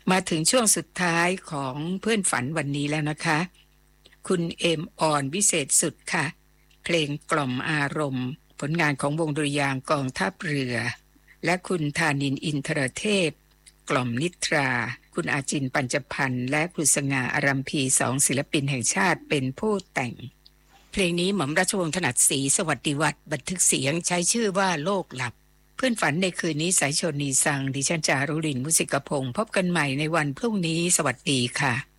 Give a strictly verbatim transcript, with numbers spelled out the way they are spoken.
มาถึงช่วงสุดท้ายของเพื่อนฝันวันนี้แล้วนะคะคุณเอมออนวิเศษสุดค่ะเพลงกล่อมอารมณ์ผลงานของวงดุริยางค์กองทัพเรือและคุณธานินทร์อินทรเทพกล่อมนิทราคุณอาจินปัญจพันธ์และคุณสง่าอารัมพีสองศิลปินแห่งชาติเป็นผู้แต่งเพลงนี้หม่อมราชวงศ์ถนัดศรีสวัสดิวัฒน์บันทึกเสียงใช้ชื่อว่าโลกหลับเพื่อนฝันในคืนนี้สายชนนีสังดิฉันจารุลินมุสิกพงศ์พบกันใหม่ในวันพรุ่งนี้สวัสดีค่ะ